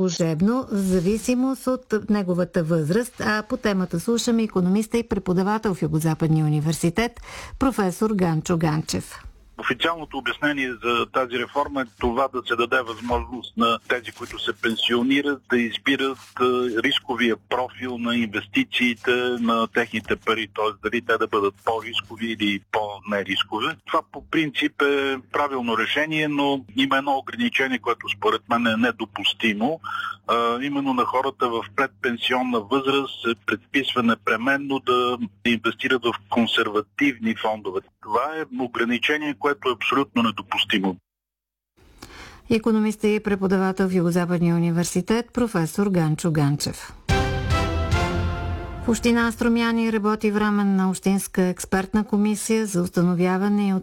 служебно, в зависимост от неговата възраст. А по темата слушаме икономиста и преподавател в Югозападния университет, професор Ганчо Ганчев. Официалното обяснение за тази реформа е това да се даде възможност на тези, които се пенсионират, да избират рисковия профил на инвестициите на техните пари, т.е. дали те да бъдат по-рискови или по-нерискови. Това по принцип е правилно решение, но има едно ограничение, което според мен е недопустимо. Именно на хората в предпенсионна възраст се предписва непременно да инвестират в консервативни фондове. Това е ограничение, което е абсолютно недопустимо. Икономист и преподавател в Югозападния университет, професор Ганчо Ганчев. В община Струмяни работи временна общинска експертна комисия за установяване и